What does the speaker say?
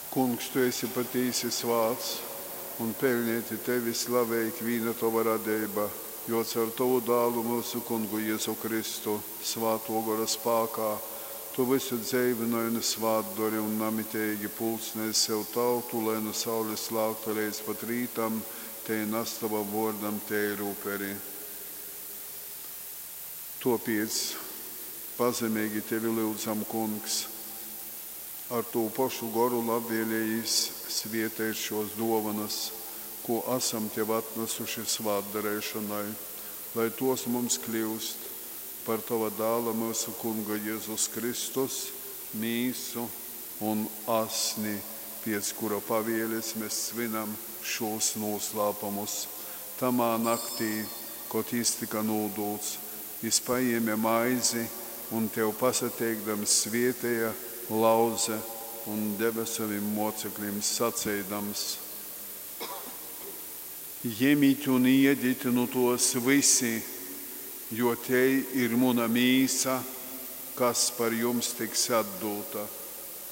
Kungs, tu esi patīsi svāts, un pelnīti tevi slavēk vīna tova radība, jo caur tavu dālu mūsu Kungu Jēzu Kristu svāto gara spākā, tu visu dzīvinoji un svātdori un namitēji pulcnēs sev tautu, lai no saules lākta līdz pat rītam, te nastava vordam te rūperi. Topiec pazemīgi tevi lūdzam, Kungs, ar to pašu garu labvēlējis svietēt šos dovanas, ko esam tev atnesuši svātdarēšanai, lai tos mums kļūst par tava dāla mūsu Kunga Jēzus Kristus, mīsu un asni, pēc kura pavēles mēs svinam šos noslēpumus. Tamā naktī, kad iztika nūdūts, paņēma maizi un tev pasateikdams svietēja, lauze un deva saviem mocekļiem sacēdams: Ņemiet un iediet no tos visi, jo te ir mana mīsa, kas par jums tiks atdota.